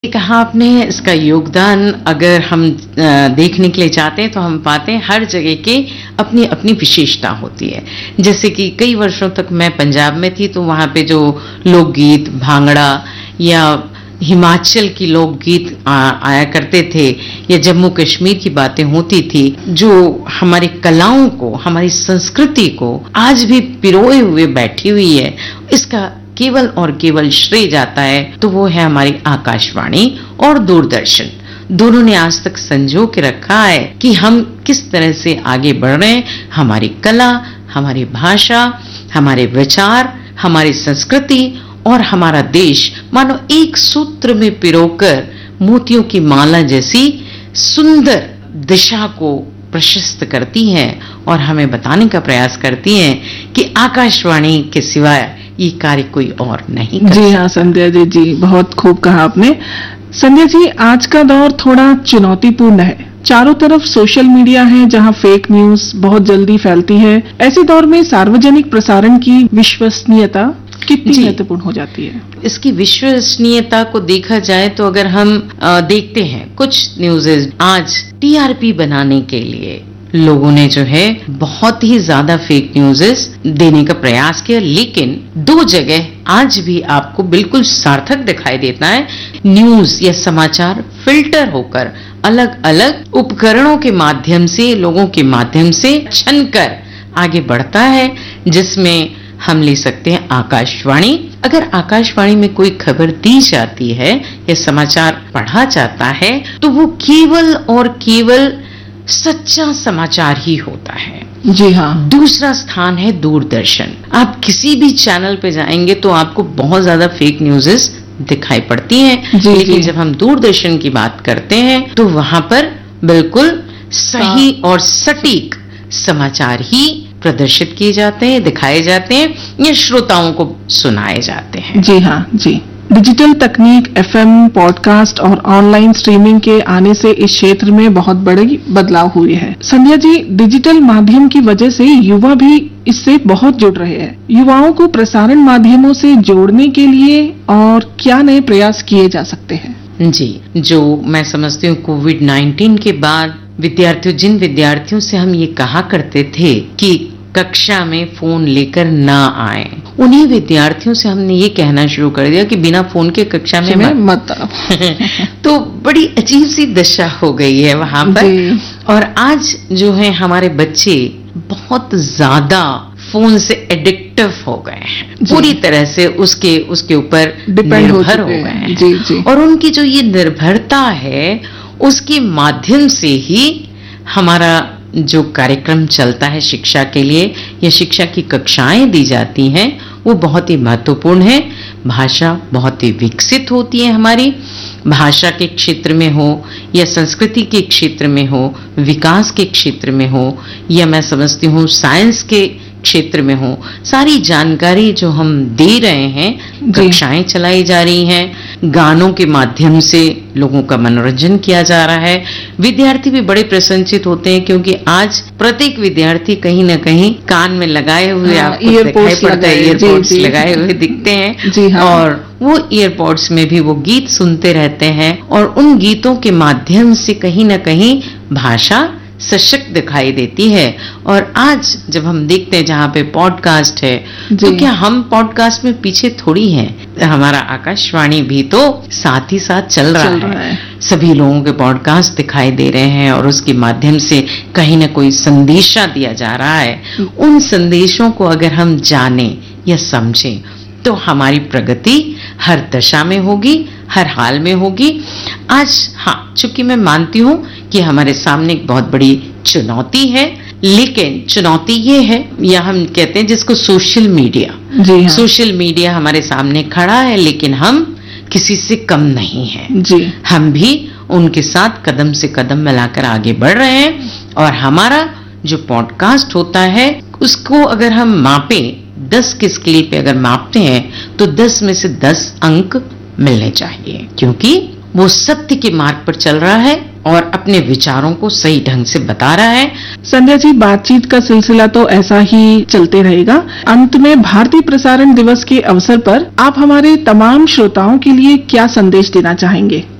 कहा आपने, इसका योगदान अगर हम देखने के लिए चाहते हैं तो हम पाते हैं हर जगह के अपनी अपनी विशेषता होती है। जैसे कि कई वर्षों तक मैं पंजाब में थी तो वहाँ पे जो लोकगीत, भांगड़ा या हिमाचल की लोकगीत आया करते थे या जम्मू कश्मीर की बातें होती थी, जो हमारी कलाओं को, हमारी संस्कृति को आज भी पिरोए हुए बैठी हुई है, इसका केवल और केवल श्रेय जाता है तो वो है हमारी आकाशवाणी और दूरदर्शन। दोनों ने आज तक संजो के रखा है कि हम किस तरह से आगे बढ़ रहे हैं। हमारी कला, हमारी भाषा, हमारे विचार, हमारी संस्कृति और हमारा देश मानो एक सूत्र में पिरोकर मोतियों की माला जैसी सुंदर दिशा को प्रशस्त करती हैं और हमें बताने का प्रयास करती हैं कि आकाशवाणी के सिवाय ये कार्य कोई और नहीं कर। जी हाँ संध्या जी, बहुत खूब कहा आपने। संध्या जी, आज का दौर थोड़ा चुनौतीपूर्ण है। चारों तरफ सोशल मीडिया है जहां फेक न्यूज बहुत जल्दी फैलती है। ऐसे दौर में सार्वजनिक प्रसारण की विश्वसनीयता कितनी महत्वपूर्ण हो जाती है? इसकी विश्वसनीयता को देखा जाए तो अगर हम देखते हैं कुछ न्यूज़ेस आज टीआरपी बनाने के लिए लोगों ने जो है बहुत ही ज्यादा फेक न्यूज़ेस देने का प्रयास किया, लेकिन दो जगह आज भी आपको बिल्कुल सार्थक दिखाई देता है। न्यूज या समाचार फिल्टर होकर अलग अलग उपकरणों के माध्यम से, लोगों के माध्यम से छनकर आगे बढ़ता है, जिसमें हम ले सकते हैं आकाशवाणी। अगर आकाशवाणी में कोई खबर दी जाती है या समाचार पढ़ा जाता है तो वो केवल और केवल सच्चा समाचार ही होता है। जी हाँ। दूसरा स्थान है दूरदर्शन। आप किसी भी चैनल पे जाएंगे तो आपको बहुत ज्यादा फेक न्यूज़ेस दिखाई पड़ती हैं, लेकिन जब हम दूरदर्शन की बात करते हैं तो वहां पर बिल्कुल सही और सटीक समाचार ही प्रदर्शित किए जाते हैं, दिखाए जाते हैं या श्रोताओं को सुनाए जाते हैं। जी हाँ जी। डिजिटल तकनीक, एफएम, पॉडकास्ट और ऑनलाइन स्ट्रीमिंग के आने से इस क्षेत्र में बहुत बड़ी बदलाव हुए हैं। संध्या जी, डिजिटल माध्यम की वजह से युवा भी इससे बहुत जुड़ रहे हैं। युवाओं को प्रसारण माध्यमों से जोड़ने के लिए और क्या नए प्रयास किए जा सकते हैं? जी, जो मैं समझती हूँ कोविड-19 के बाद जिन विद्यार्थियों से हम ये कहा करते थे कि कक्षा में फोन लेकर ना आए, उन्हीं विद्यार्थियों से हमने ये कहना शुरू कर दिया कि बिना फोन के कक्षा में मत आओ। तो बड़ी अजीब सी दशा हो गई है वहां पर। और आज जो है हमारे बच्चे बहुत ज्यादा फोन से एडिक्टिव हो गए हैं, पूरी तरह से उसके ऊपर निर्भर हो गए हैं। और उनकी जो ये निर्भरता है उसके माध्यम से ही हमारा जो कार्यक्रम चलता है शिक्षा के लिए या शिक्षा की कक्षाएं दी जाती हैं वो बहुत ही महत्वपूर्ण है। भाषा बहुत ही विकसित होती है हमारी, भाषा के क्षेत्र में हो या संस्कृति के क्षेत्र में हो, विकास के क्षेत्र में हो या मैं समझती हूँ साइंस के क्षेत्र में हो, सारी जानकारी जो हम दे रहे हैं, कक्षाएं चलाई जा रही हैं, गानों के माध्यम से लोगों का मनोरंजन किया जा रहा है। विद्यार्थी भी बड़े प्रसन्नचित होते हैं क्योंकि आज प्रत्येक विद्यार्थी कहीं ना कहीं कान में लगाए हुए आपको दिखाई पड़ता है, ईयरपोड्स लगाए हुए दिखते हैं और वो ईयरपोड्स में भी वो गीत सुनते रहते हैं और उन गीतों के माध्यम से कहीं ना कहीं भाषा सशक्त दिखाई देती है। और आज जब हम देखते हैं जहाँ पे पॉडकास्ट है तो क्या हम पॉडकास्ट में पीछे थोड़ी हैं, हमारा आकाशवाणी भी तो साथ ही साथ चल रहा है। सभी लोगों के पॉडकास्ट दिखाई दे रहे हैं और उसके माध्यम से कहीं ना कोई संदेशा दिया जा रहा है। उन संदेशों को अगर हम जाने या समझें तो हमारी प्रगति हर दशा में होगी, हर हाल में होगी। आज हाँ, चूंकि मैं मानती हूँ कि हमारे सामने एक बहुत बड़ी चुनौती है, लेकिन चुनौती ये है या हम कहते हैं जिसको सोशल मीडिया, सोशल मीडिया हमारे सामने खड़ा है, लेकिन हम किसी से कम नहीं हैं। हम भी उनके साथ कदम से कदम मिलाकर आगे बढ़ रहे हैं। और हमारा जो पॉडकास्ट होता है उसको अगर हम मापें, 10 के स्केल पे अगर मापते हैं तो 10 में से 10 अंक मिलने चाहिए, क्योंकि वो सत्य के मार्ग पर चल रहा है और अपने विचारों को सही ढंग से बता रहा है। संध्या जी, बातचीत का सिलसिला तो ऐसा ही चलते रहेगा। अंत में भारतीय प्रसारण दिवस के अवसर पर आप हमारे तमाम श्रोताओं के लिए क्या संदेश देना चाहेंगे?